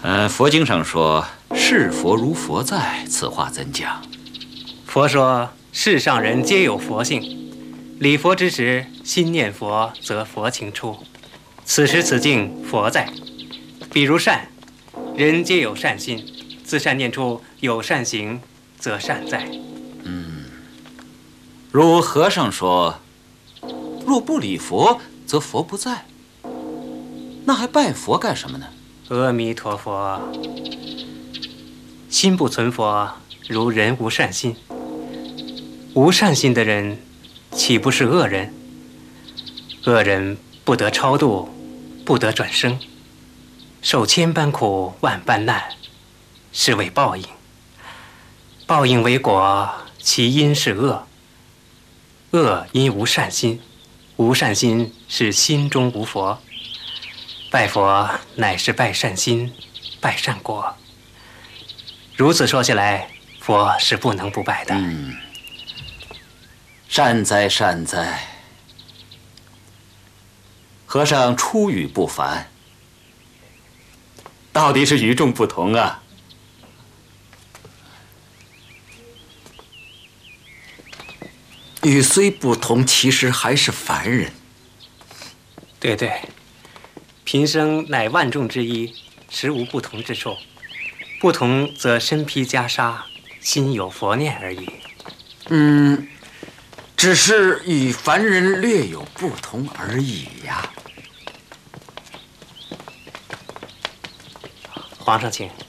佛经上说“是佛如佛在”，此话怎讲？ 佛说，世上人皆有佛性，礼佛之时，心念佛，则佛情出。此时此境，佛在。比如善，人皆有善心，自善念处有善行，则善在。 如和尚说，若不礼佛，则佛不在。那还拜佛干什么呢？ 阿弥陀佛，心不存佛，如人无善心。无善心的人，岂不是恶人？恶人不得超度，不得转生，受千般苦，万般难，是为报应。报应为果，其因是恶。恶因无善心，无善心是心中无佛。拜佛乃是拜善心，拜善果。如此说起来，佛是不能不拜的。 善哉善哉，和尚出语不凡，到底是与众不同啊！ 语虽不同，其实还是凡人。 对对，贫生乃万众之一，实无不同之处。不同则身披袈裟，心有佛念而已。 只是与凡人略有不同而已呀。 皇上请。